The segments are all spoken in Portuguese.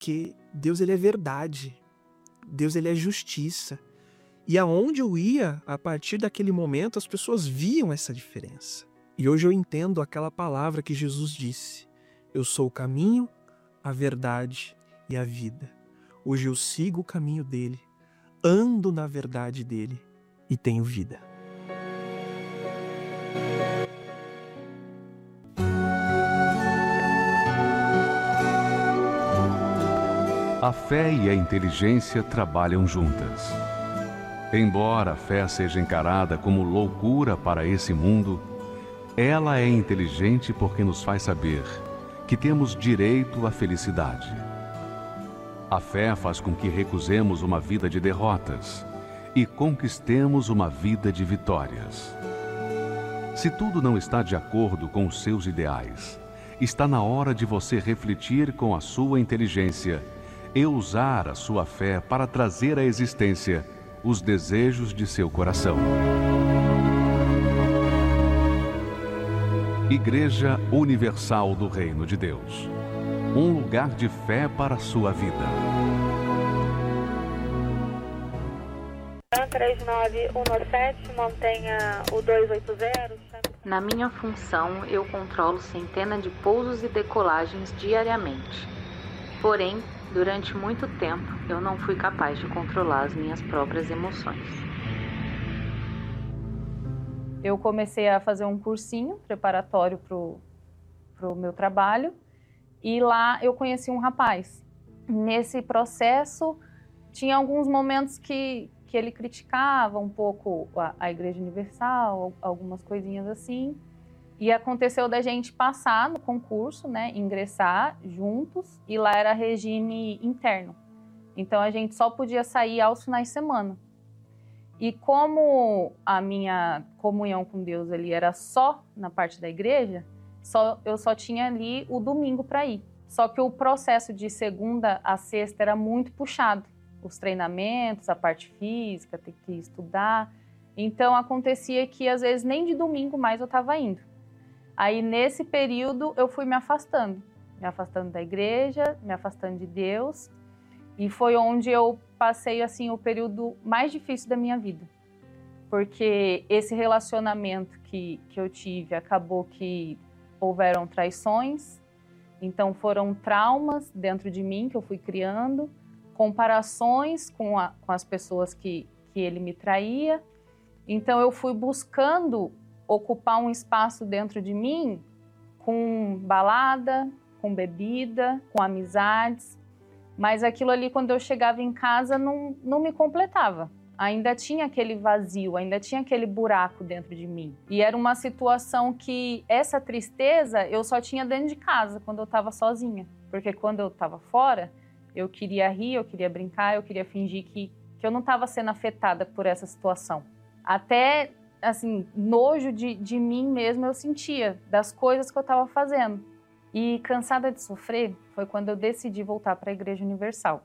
porque Deus ele é verdade, Deus ele é justiça. E aonde eu ia, a partir daquele momento, as pessoas viam essa diferença. E hoje eu entendo aquela palavra que Jesus disse: eu sou o caminho, a verdade e a vida. Hoje eu sigo o caminho dele, ando na verdade dele e tenho vida. A fé e a inteligência trabalham juntas. Embora a fé seja encarada como loucura para esse mundo, ela é inteligente porque nos faz saber que temos direito à felicidade. A fé faz com que recusemos uma vida de derrotas e conquistemos uma vida de vitórias. Se tudo não está de acordo com os seus ideais, está na hora de você refletir com a sua inteligência e usar a sua fé para trazer à existência os desejos de seu coração. Igreja Universal do Reino de Deus. Um lugar de fé para a sua vida. 39117, mantenha o 280. Na minha função, eu controlo centenas de pousos e decolagens diariamente. Porém, durante muito tempo, eu não fui capaz de controlar as minhas próprias emoções. Eu comecei a fazer um cursinho preparatório para o meu trabalho e lá eu conheci um rapaz. Nesse processo, tinha alguns momentos que ele criticava um pouco a Igreja Universal, algumas coisinhas assim. E aconteceu da gente passar no concurso, né, ingressar juntos, e lá era regime interno. Então a gente só podia sair aos finais de semana. E como a minha comunhão com Deus ali era só na parte da igreja, eu só tinha ali o domingo para ir. Só que o processo de segunda a sexta era muito puxado. Os treinamentos, a parte física, ter que estudar. Então acontecia que às vezes nem de domingo mais eu estava indo. Aí, nesse período, eu fui me afastando da igreja, me afastando de Deus, e foi onde eu passei, assim, o período mais difícil da minha vida, porque esse relacionamento que eu tive, acabou que houveram traições, então foram traumas dentro de mim que eu fui criando, comparações com as pessoas que ele me traía, então eu fui buscando ocupar um espaço dentro de mim com balada, com bebida, com amizades, mas aquilo ali, quando eu chegava em casa, não me completava. Ainda tinha aquele vazio, ainda tinha aquele buraco dentro de mim. E era uma situação que essa tristeza eu só tinha dentro de casa, quando eu estava sozinha. Porque quando eu estava fora, eu queria rir, eu queria brincar, eu queria fingir que eu não estava sendo afetada por essa situação. Até assim, nojo de mim mesma eu sentia, das coisas que eu estava fazendo. E cansada de sofrer, foi quando eu decidi voltar para a Igreja Universal.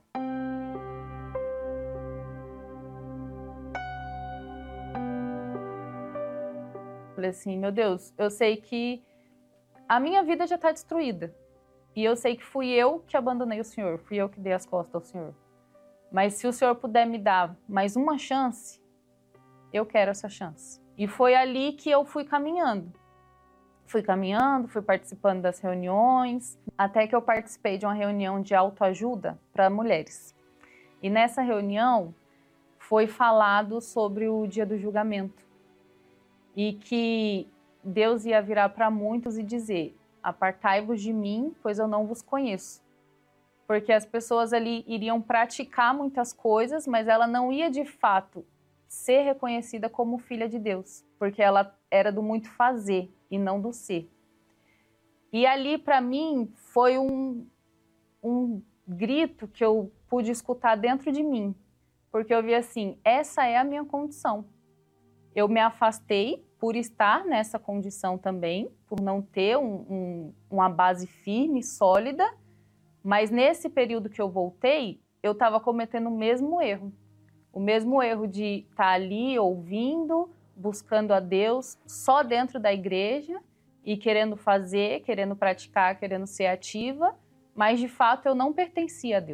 Falei assim, meu Deus, eu sei que a minha vida já está destruída. E eu sei que fui eu que abandonei o Senhor, fui eu que dei as costas ao Senhor. Mas se o Senhor puder me dar mais uma chance, eu quero essa chance. E foi ali que eu fui caminhando. Fui participando das reuniões, até que eu participei de uma reunião de autoajuda para mulheres. E nessa reunião foi falado sobre o dia do julgamento. E que Deus ia virar para muitos e dizer: apartai-vos de mim, pois eu não vos conheço. Porque as pessoas ali iriam praticar muitas coisas, mas ela não ia de fato ser reconhecida como filha de Deus, porque ela era do muito fazer e não do ser. E ali, para mim, foi um grito que eu pude escutar dentro de mim, porque eu vi assim, essa é a minha condição. Eu me afastei por estar nessa condição também, por não ter uma base firme, sólida, mas nesse período que eu voltei, eu estava cometendo o mesmo erro. O mesmo erro de estar ali ouvindo, buscando a Deus só dentro da igreja e querendo fazer, querendo praticar, querendo ser ativa, mas de fato eu não pertencia a Deus.